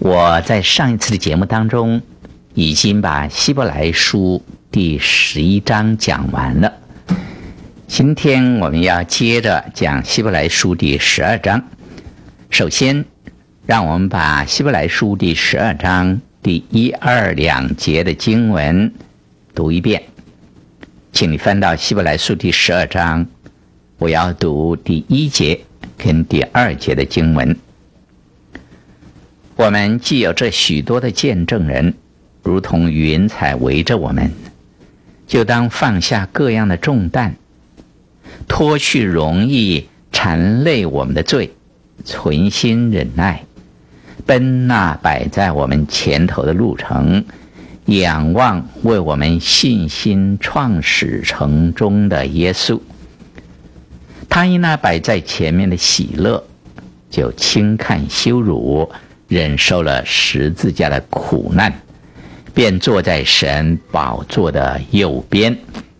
我在上一次的节目当中已经把希伯来书第11章讲完了，今天我们要接着讲希伯来书第12章。首先让我们把希伯来书第12章第1、2、2节的经文读一遍。请你翻到希伯来书第12章，我要读第1节跟第2节的经文。我们既有这许多的见证人，如同云彩围着我们，就当放下各样的重担，脱去容易缠累我们的罪，存心忍耐，奔那摆在我们前头的路程，仰望为我们信心创始成终的耶稣。他因那摆在前面的喜乐，就轻看羞辱，忍受了十字架的苦难，便坐在神宝座的右边。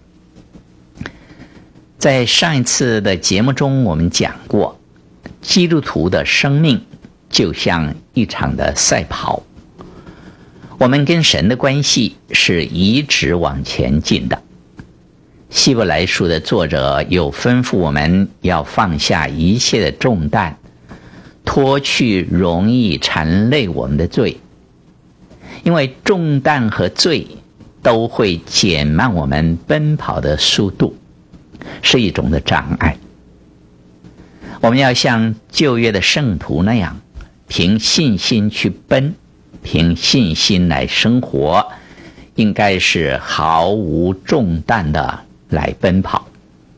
在上一次的节目中，我们讲过，基督徒的生命就像一场的赛跑，我们跟神的关系是一直往前进的。希伯来书的作者又吩咐我们要放下一切的重担，脱去容易缠累我们的罪，因为重担和罪都会减慢我们奔跑的速度，是一种的障碍。我们要像旧约的圣徒那样，凭信心去奔，凭信心来生活，应该是毫无重担的来奔跑。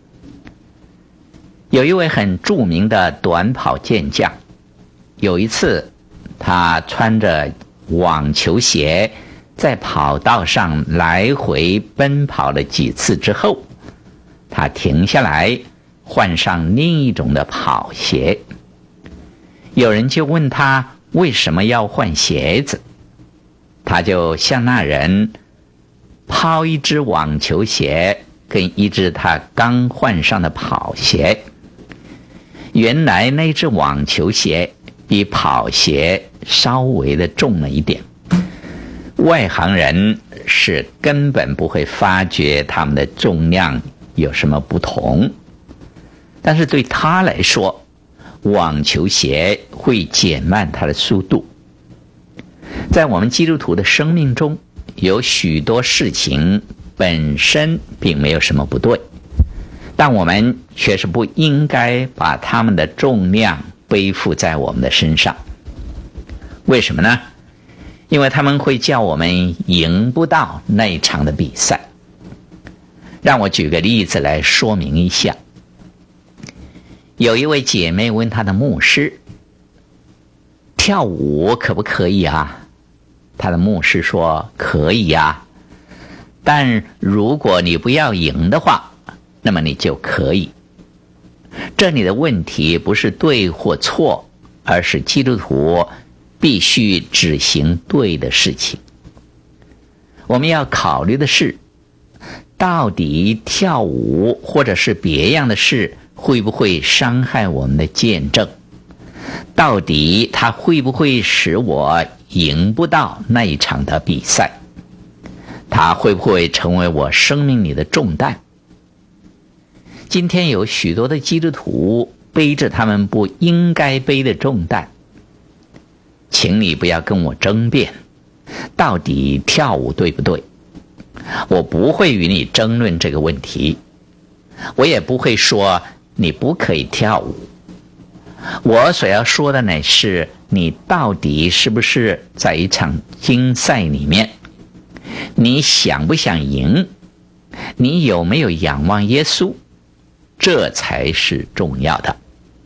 有一位很著名的短跑健将，有一次他穿着网球鞋在跑道上来回奔跑了几次之后，他停下来换上另一种的跑鞋。有人就问他为什么要换鞋子，他就向那人抛一只网球鞋跟一只他刚换上的跑鞋。原来那只网球鞋比跑鞋稍微的重了一点，外行人是根本不会发觉它们的重量有什么不同，但是对他来说，网球鞋会减慢他的速度。在我们基督徒的生命中，有许多事情本身并没有什么不对，但我们却是不应该把它们的重量背负在我们的身上。为什么呢？因为他们会叫我们赢不到那一场的比赛。让我举个例子来说明一下。有一位姐妹问她的牧师，跳舞可不可以啊？她的牧师说可以啊，但如果你不要赢的话，那么你就可以。这里的问题不是对或错，而是基督徒必须只行对的事情。我们要考虑的是，到底跳舞或者是别样的事会不会伤害我们的见证？到底它会不会使我赢不到那一场的比赛？它会不会成为我生命里的重担？今天有许多的基督徒背着他们不应该背的重担，请你不要跟我争辩到底跳舞对不对。我不会与你争论这个问题，我也不会说你不可以跳舞。我所要说的呢是，你到底是不是在一场竞赛里面，你想不想赢，你有没有仰望耶稣，这才是重要的。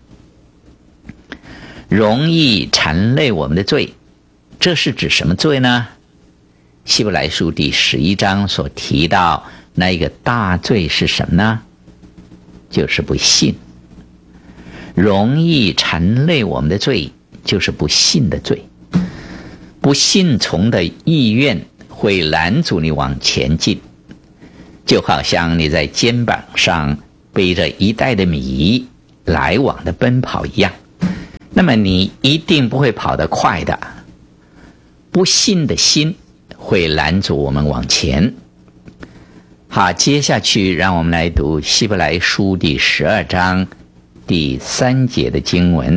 容易缠累我们的罪，这是指什么罪呢？希伯来书第11章所提到那一个大罪是什么呢？就是不信。容易缠累我们的罪就是不信的罪。不信从的意愿会拦阻你往前进，就好像你在肩膀上背着一袋的米来往的奔跑一样，那么你一定不会跑得快的。 不信的心会拦阻我们往前。好，接下去让我们来读希伯来书第12章第3节的经文。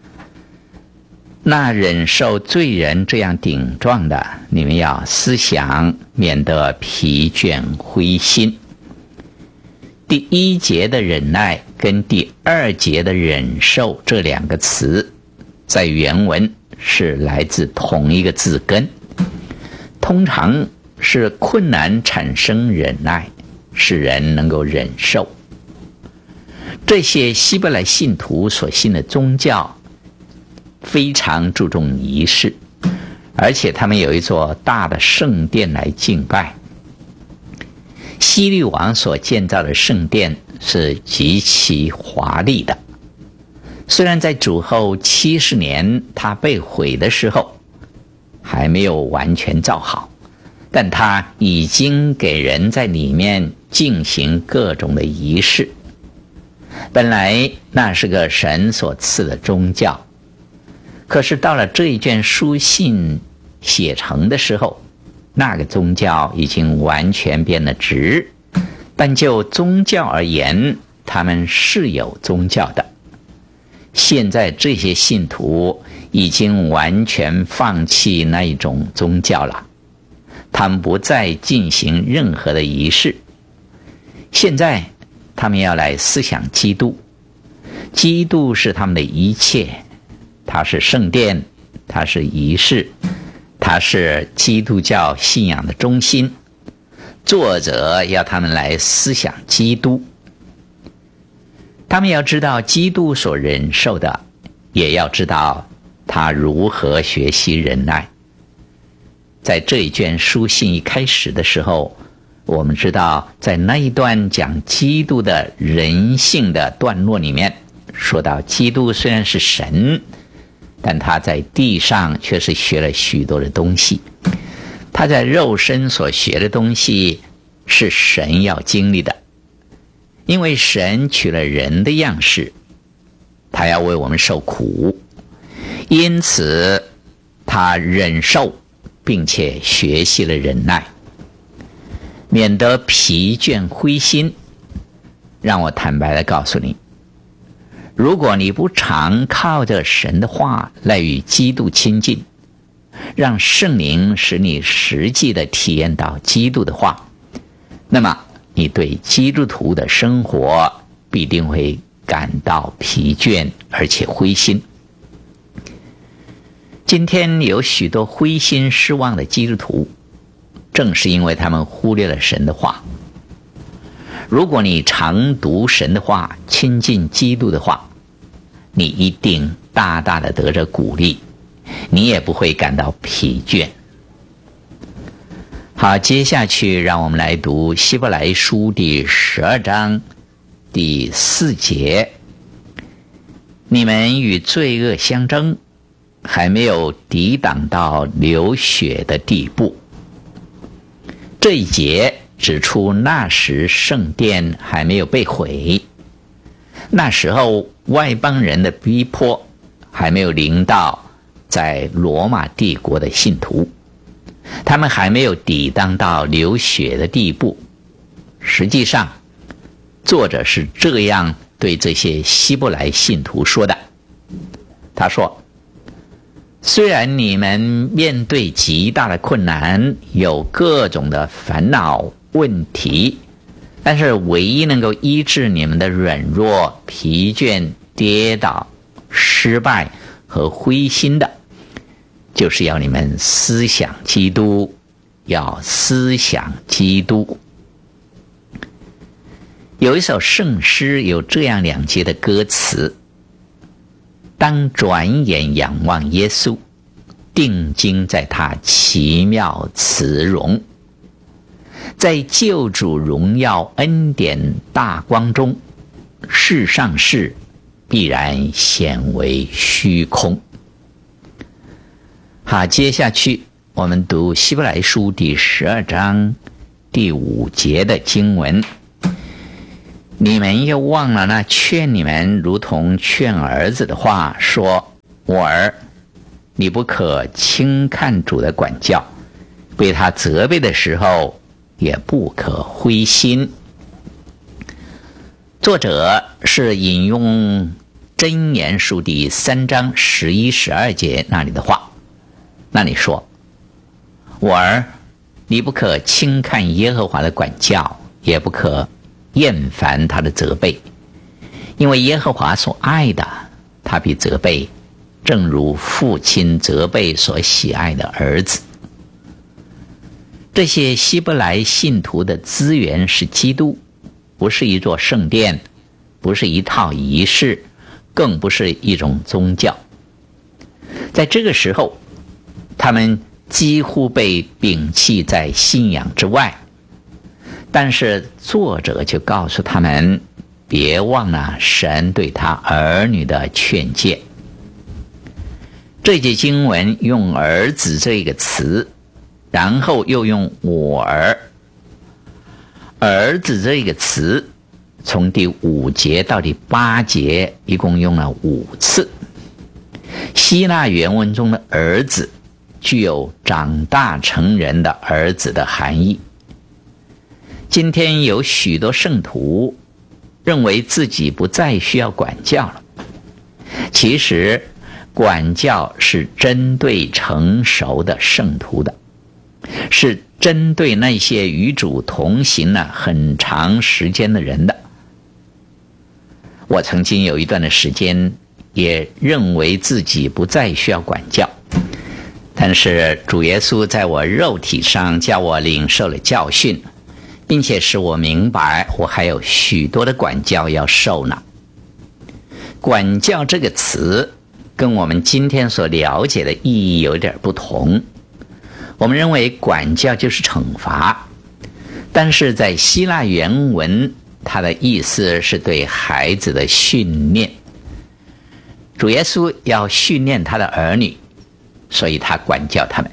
那忍受罪人这样顶撞的，你们要思想，免得疲倦灰心。第1节的忍耐跟第2节的忍受这2个词，在原文是来自同一个字根，通常是困难产生忍耐，使人能够忍受。这些希伯来信徒所信的宗教非常注重仪式，而且他们有一座大的圣殿来敬拜。希律王所建造的圣殿是极其华丽的，虽然在主后70年它被毁的时候还没有完全造好，但它已经给人在里面进行各种的仪式。本来那是个神所赐的宗教，可是到了这一卷书信写成的时候，那个宗教已经完全变了质。但就宗教而言，他们是有宗教的。现在这些信徒已经完全放弃那一种宗教了，他们不再进行任何的仪式。现在他们要来思想基督，基督是他们的一切，他是圣殿，他是仪式，他是基督教信仰的中心。作者要他们来思想基督，他们要知道基督所忍受的，也要知道他如何学习忍耐。在这一卷书信一开始的时候，我们知道在那一段讲基督的人性的段落里面，说到基督虽然是神，但他在地上却是学了许多的东西。他在肉身所学的东西是神要经历的，因为神取了人的样式，他要为我们受苦，因此他忍受并且学习了忍耐，免得疲倦灰心。让我坦白地告诉你，如果你不常靠着神的话来与基督亲近，让圣灵使你实际地体验到基督的话，那么你对基督徒的生活必定会感到疲倦而且灰心。今天有许多灰心失望的基督徒，正是因为他们忽略了神的话。如果你常读神的话，亲近基督的话，你一定大大的得着鼓励，你也不会感到疲倦。好，接下去让我们来读希伯来书第12章第4节。你们与罪恶相争，还没有抵挡到流血的地步。这一节指出那时圣殿还没有被毁，那时候外邦人的逼迫还没有临到在罗马帝国的信徒，他们还没有抵挡到流血的地步。实际上，作者是这样对这些希伯来信徒说的，他说，虽然你们面对极大的困难，有各种的烦恼问题，但是唯一能够医治你们的软弱、疲倦、跌倒、失败和灰心的，就是要你们思想基督，要思想基督。有一首圣诗有这样2节的歌词：当转眼仰望耶稣，定睛在他奇妙慈容，在救主荣耀恩典大光中，世上事必然显为虚空。好，接下去我们读希伯来书第12章第5节的经文。你们又忘了那劝你们如同劝儿子的话，说，我儿， 你不可轻看主的管教，被他责备的时候也不可灰心。作者是引用箴言书第3章11、12节那里的话，那里说：我儿，你不可轻看耶和华的管教，也不可厌烦他的责备，因为耶和华所爱的，他必责备，正如父亲责备所喜爱的儿子。这些希伯来信徒的资源是基督，不是一座圣殿，不是一套仪式，更不是一种宗教。在这个时候，他们几乎被摒弃在信仰之外，但是作者就告诉他们，别忘了神对他儿女的劝诫。这节经文用儿子这个词，然后又用我儿。儿子这个词从第5节到第8节一共用了5次。希腊原文中的儿子具有长大成人的儿子的含义。今天有许多圣徒认为自己不再需要管教了。其实管教是针对成熟的圣徒的，是针对那些与主同行了很长时间的人的。我曾经有一段的时间也认为自己不再需要管教，但是主耶稣在我肉体上叫我领受了教训，并且使我明白我还有许多的管教要受呢。管教这个词跟我们今天所了解的意义有点不同。我们认为管教就是惩罚，但是在希腊原文，它的意思是对孩子的训练。主耶稣要训练他的儿女，所以他管教他们。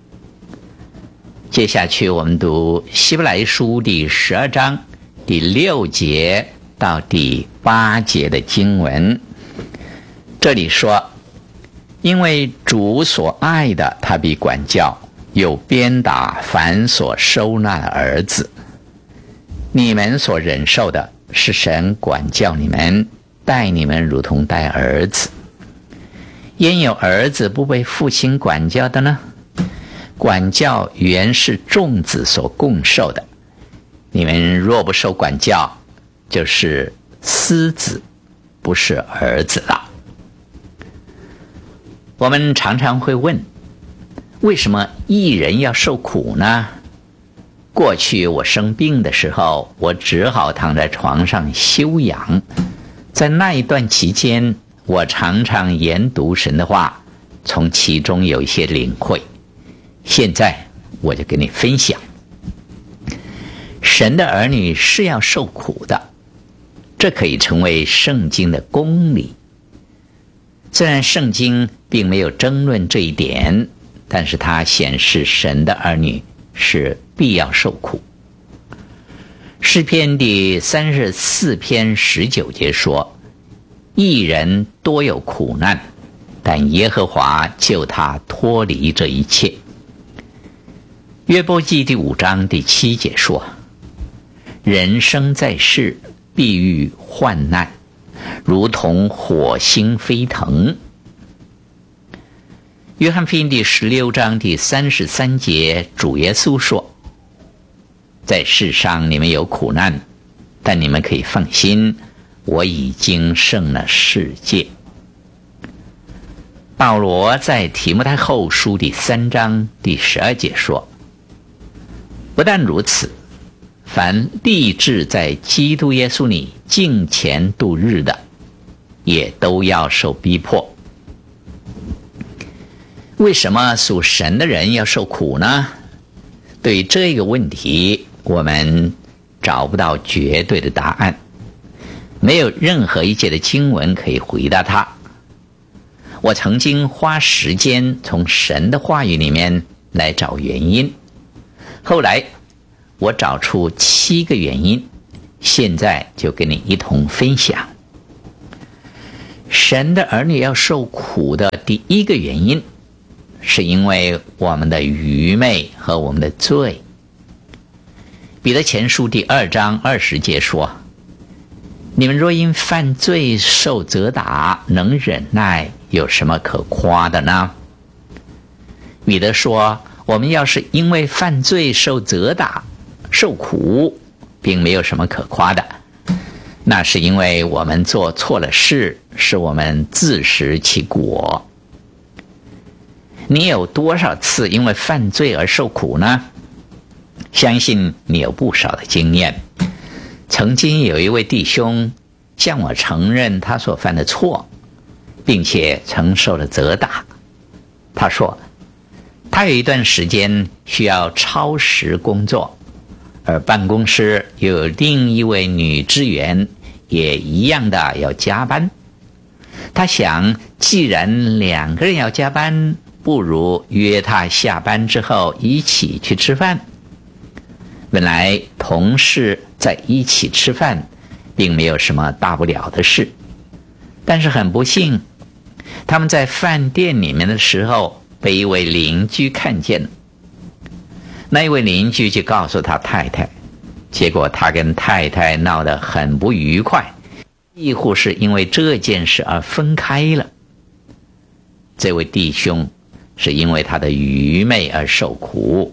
接下去我们读希伯来书第12章第6节到第8节的经文。这里说：因为主所爱的，他必管教，有鞭打凡所收纳的儿子。你们所忍受的，是神管教你们，待你们如同待儿子。焉有儿子不被父亲管教的呢？管教原是众子所共受的。你们若不受管教，就是私子，不是儿子了。我们常常会问，为什么义人要受苦呢？过去我生病的时候，我只好躺在床上休养。在那一段期间，我常常研读神的话，从其中有一些领会。现在我就跟你分享，神的儿女是要受苦的，这可以成为圣经的公理。虽然圣经并没有争论这一点，但是它显示神的儿女是必要受苦。诗篇第34篇19节说：义人多有苦难，但耶和华救他脱离这一切。约伯记第5章第7节说：人生在世，必遇患难，如同火星飞腾。约翰福音第16章第33节，主耶稣说：在世上你们有苦难，但你们可以放心，我已经胜了世界。保罗在提摩太后书第3章第12节说：不但如此，凡立志在基督耶稣里敬虔度日的，也都要受逼迫。为什么属神的人要受苦呢？对这个问题，我们找不到绝对的答案，没有任何一节的经文可以回答它。我曾经花时间从神的话语里面来找原因，后来我找出7个原因，现在就跟你一同分享。神的儿女要受苦的第一个原因， 是因为我们的愚昧和我们的罪。彼得前书第2章20节说，你们若因犯罪受责打，能忍耐，有什么可夸的呢？彼得说，我们要是因为犯罪受责打、受苦，并没有什么可夸的，那是因为我们做错了事，是我们自食其果。你有多少次因为犯罪而受苦呢？相信你有不少的经验。曾经有一位弟兄向我承认他所犯的错，并且承受了责打。他说，他有一段时间需要超时工作，而办公室又有另一位女职员也一样的要加班。他想，既然2个人要加班，不如约他下班之后一起去吃饭。本来同事在一起吃饭并没有什么大不了的事，但是很不幸，他们在饭店里面的时候被一位邻居看见了。那一位邻居就告诉他太太，结果他跟太太闹得很不愉快，几乎是因为这件事而分开了。这位弟兄是因为他的愚昧而受苦。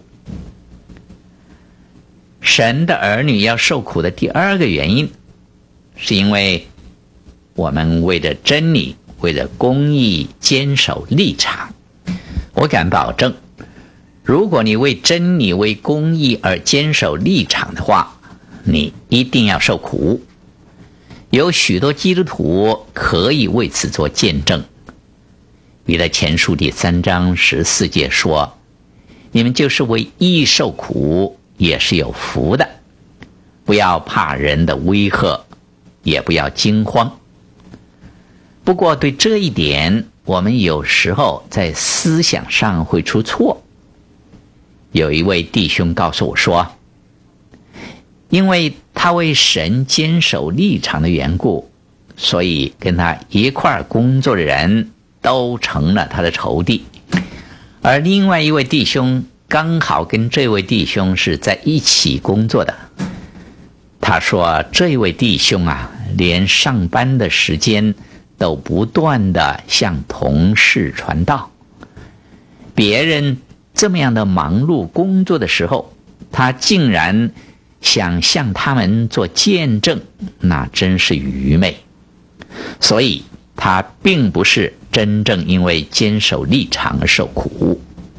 神的儿女要受苦的第2个原因，是因为我们为了真理、为了公义坚守立场。我敢保证，如果你为真理、为公义而坚守立场的话，你一定要受苦。有许多基督徒可以为此做见证。彼得前书第3章14节说，你们就是为义受苦，也是有福的。不要怕人的威吓，也不要惊慌。不过对这一点，我们有时候在思想上会出错。有一位弟兄告诉我说，因为他为神坚守立场的缘故，所以跟他一块工作的人都成了他的仇敌。而另外一位弟兄刚好跟这位弟兄是在一起工作的。他说，这位弟兄啊，连上班的时间都不断地向同事传道。别人这么样的忙碌工作的时候，他竟然想向他们做见证，那真是愚昧。所以他并不是真正因为坚守立场而受苦。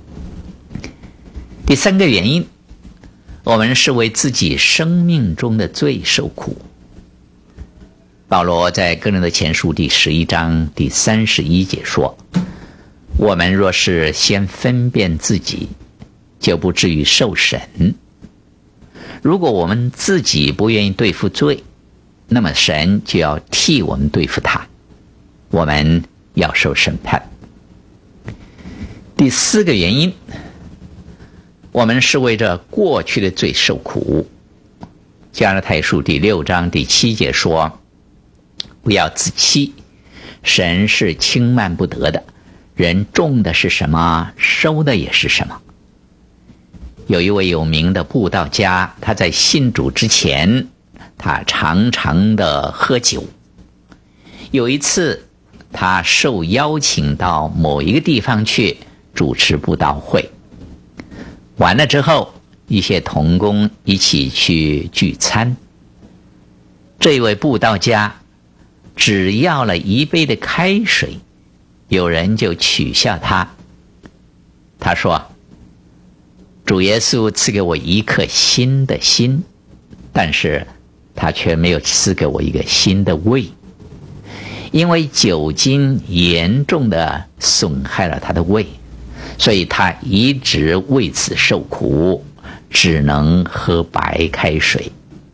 第3个原因，我们是为自己生命中的罪受苦。保罗在哥林多前书第11章第31节说，我们若是先分辨自己，就不至于受审。如果我们自己不愿意对付罪，那么神就要替我们对付他，我们要受审判。第4个原因，我们是为着过去的罪受苦。加拉太书第6章第7节说，不要自欺，神是轻慢不得的，人种的是什么，收的也是什么。有一位有名的布道家，他在信主之前，他常常的喝酒。有一次，他受邀请到某一个地方去主持布道会。完了之后，一些同工一起去聚餐。这位布道家只要了1杯的开水，有人就取笑他。他说，主耶稣赐给我一颗新的心，但是他却没有赐给我一个新的胃，因为酒精严重的损害了他的胃，所以他一直为此受苦，只能喝白开水。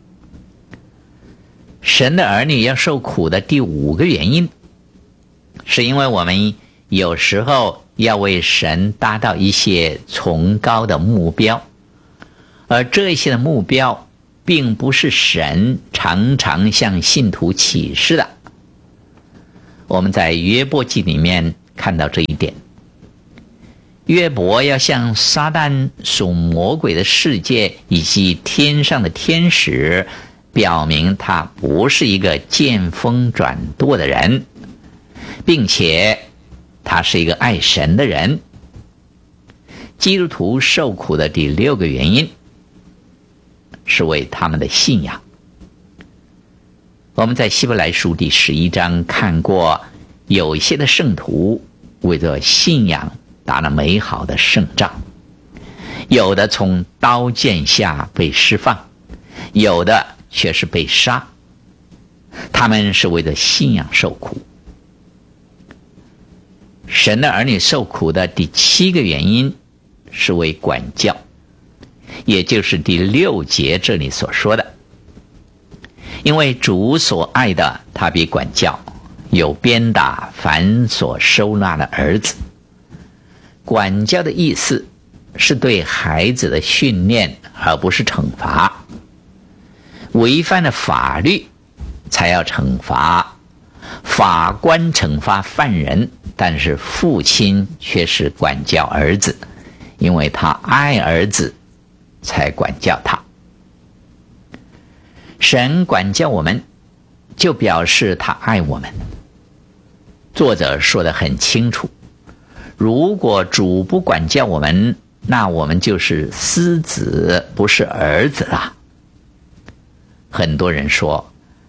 神的儿女要受苦的第5个原因，是因为我们有时候要为神达到一些崇高的目标，而这些的目标并不是神常常向信徒启示的。我们在约伯记里面看到这一点。 约伯要向撒旦属魔鬼的世界以及天上的天使表明他不是一个见风转舵的人，并且他是一个爱神的人。基督徒受苦的第6个原因是为他们的信仰。我们在希伯来书第11章看过，有一些的圣徒为着信仰打了美好的胜仗，有的从刀剑下被释放，有的却是被杀，他们是为了信仰受苦。神的儿女受苦的第7个原因是为管教，也就是第6节这里所说的，因为主所爱的他必管教，有鞭打凡所收纳的儿子。管教的意思是对孩子的训练，而不是惩罚。违反了法律才要惩罚，法官惩罚犯人，但是父亲却是管教儿子，因为他爱儿子才管教他。神管教我们，就表示他爱我们。作者说得很清楚，如果主不管教我们，那我们就是私子，不是儿子了。很多人说，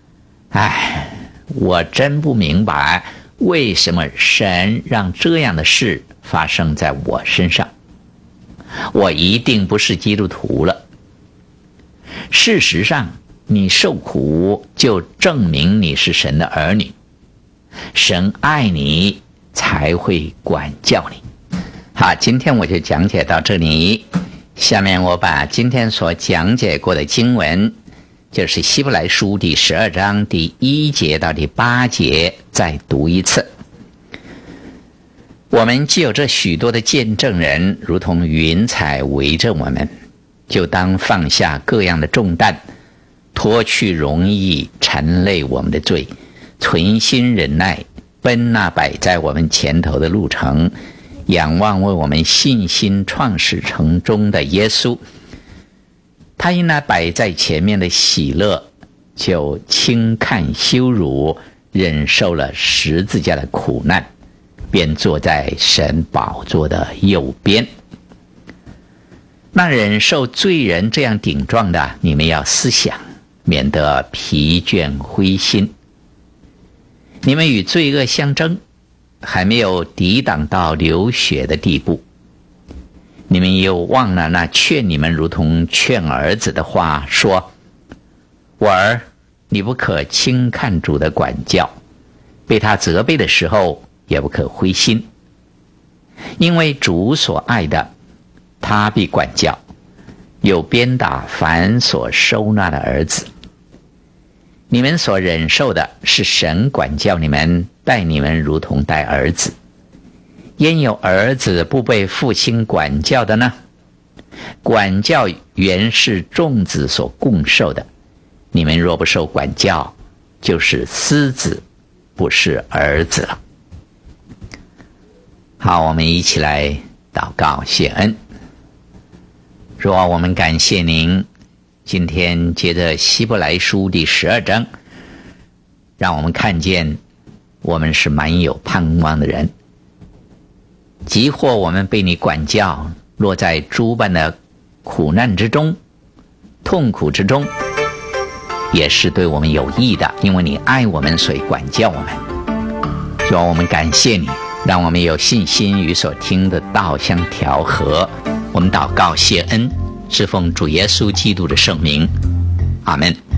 我真不明白为什么神让这样的事发生在我身上，我一定不是基督徒了。事实上，你受苦就证明你是神的儿女，神爱你才会管教你。好，今天我就讲解到这里。下面我把今天所讲解过的经文，就是希伯来书第12章第1节到第8节再读一次。我们既有这许多的见证人，如同云彩围着我们，就当放下各样的重担，脱去容易缠累我们的罪，存心忍耐，奔那摆在我们前头的路程，仰望为我们信心创始成终的耶稣。他因那摆在前面的喜乐，就轻看羞辱，忍受了十字架的苦难，便坐在神宝座的右边。那忍受罪人这样顶撞的，你们要思想，免得疲倦灰心。你们与罪恶相争，还没有抵挡到流血的地步。你们又忘了那劝你们如同劝儿子的话，说：我儿，你不可轻看主的管教，被他责备的时候也不可灰心，因为主所爱的他必管教，有鞭打凡所收纳的儿子。你们所忍受的是神管教你们，待你们如同待儿子。焉有儿子不被父亲管教的呢？管教原是众子所共受的，你们若不受管教，就是私子，不是儿子了。好，我们一起来祷告谢恩。主啊，我们感谢您，今天接着希伯来书第12章，让我们看见我们是满有盼望的人。即或我们被你管教，落在诸般的苦难之中、痛苦之中，也是对我们有益的，因为你爱我们，所以管教我们。主啊，我们感谢你，让我们有信心与所听的道相调和。我们祷告谢恩，是奉主耶稣基督的圣名，阿们。